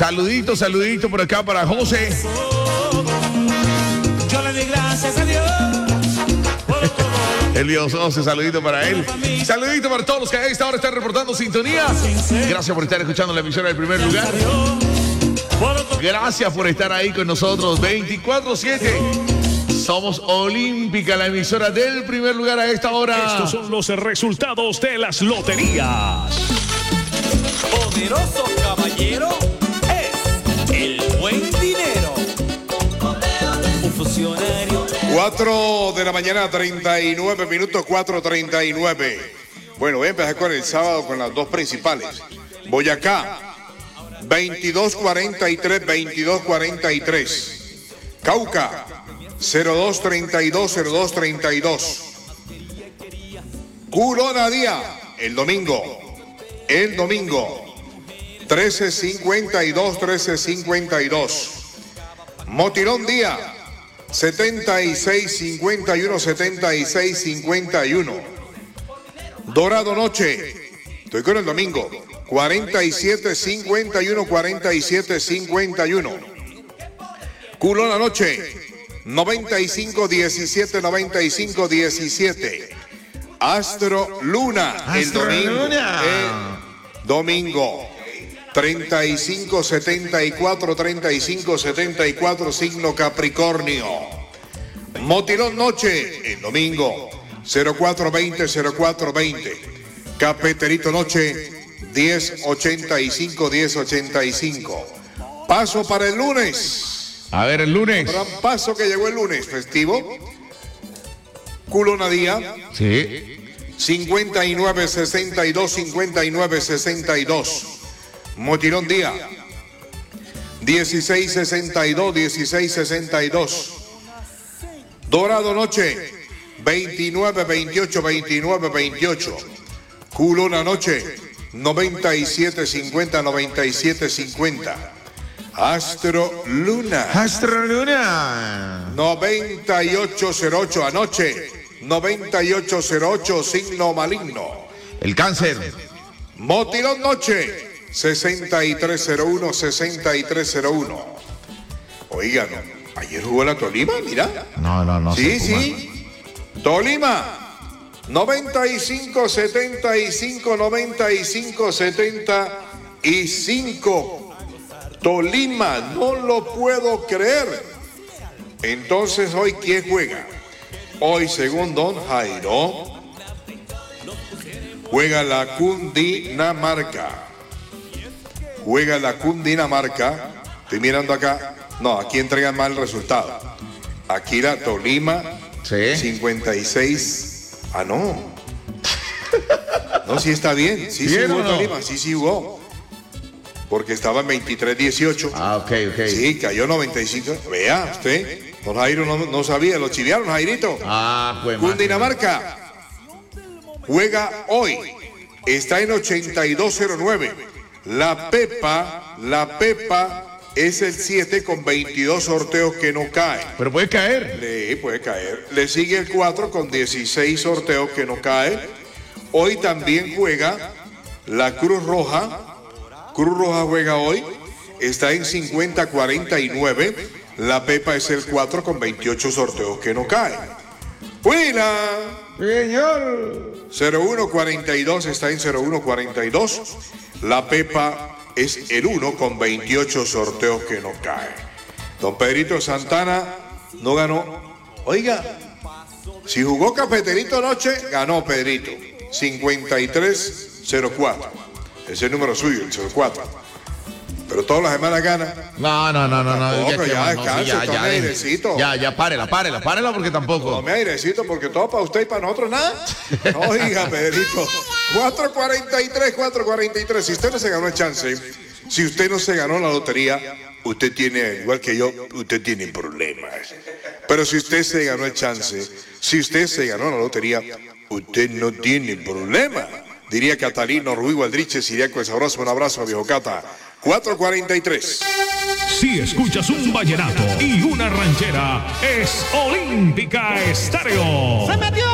Saludito por acá para José. Yo le di gracias a Dios. El Dios José, saludito para él. Saludito para todos los que a esta hora están reportando sintonía. Gracias por estar escuchando la emisora del primer lugar. Gracias por estar ahí con nosotros 24/7. Somos Olímpica, la emisora del primer lugar a esta hora. Estos son los resultados de las loterías. Poderoso caballero es el buen dinero. Un funcionario. 4 de la mañana, 39 minutos, 4:39. Bueno, voy a empezar con el sábado con las dos principales. Boyacá, 22:43, 22:43. Cauca, 02:32, 02:32. Culona Día, el domingo, 13:52, 13:52. Motilón Día, 76:51, 76:51. Dorado Noche, estoy con el domingo, 47:51, 47:51. Culona Noche, 95:17, 95:17. Astro Luna, el domingo. Domingo. 35-74, 35-74, signo Capricornio. Motilón Noche, el domingo, 0420, 0420. Cafeterito Noche, 1085, 1085. Paso para el lunes. A ver, el lunes. Gran paso que llegó el lunes, festivo. Culona Día. Sí. 59-62, 59-62. Motilón Día, 16-62, 16-62. Dorado Noche, 29-28, 29-28. Culona Noche, 97-50, 97-50. Astro Luna. Astro Luna. 98-08 anoche, 98-08, signo maligno. El Cáncer. Motilón Noche, 6301, 6301. Oigan, ayer jugó la Tolima, mira. No. Sí, sí. Tolima, 95, 75, 95, 75. Tolima, no lo puedo creer. Entonces, ¿hoy quién juega? Hoy, según Don Jairo, juega la Cundinamarca. Juega la Cundinamarca. Estoy mirando acá. No, aquí entregan mal el resultado. Aquí la Tolima. Sí. 56. Ah, no. No, sí está bien. Sí, sí jugó ¿no? Tolima. Sí, sí jugó. Porque estaba en 23-18. Ah, ok. Sí, cayó 95. Vea, usted. Don Jairo no sabía. Lo chiviaron, Jairito. Ah, pues. Cundinamarca. Juega hoy. Está en 8209. La Pepa es el 7 con 22 sorteos que no caen. Pero puede caer. Puede caer. Le sigue el 4 con 16 sorteos que no caen. Hoy también juega la Cruz Roja. Cruz Roja juega hoy. Está en 50-49. La Pepa es el 4 con 28 sorteos que no caen. ¡Huila! Señor. 0142 está en 0142. La Pepa es el 1 con 28 sorteos que no caen. Don Pedrito Santana no ganó. Oiga, si jugó Cafeterito anoche, ganó Pedrito. 53-04. Ese es el número suyo, el 04. Pero todas las semanas gana. No. Tampoco, ya descanse, tome airecito. Ya, párela porque tampoco. Tome airecito, porque todo para usted y para nosotros nada. Oiga, Pedrito. 443. Si usted no se ganó el chance, si usted no se ganó la lotería, usted tiene, igual que yo, usted tiene problemas. Pero si usted se ganó el chance, si usted se ganó la lotería, usted no tiene problema. Diría Catalino Ruiz Gualdriche, Siriaco el Sabroso. Un abrazo, viejo Cata. 443. Si escuchas un vallenato y una ranchera, es Olímpica Estéreo. ¡Se metió!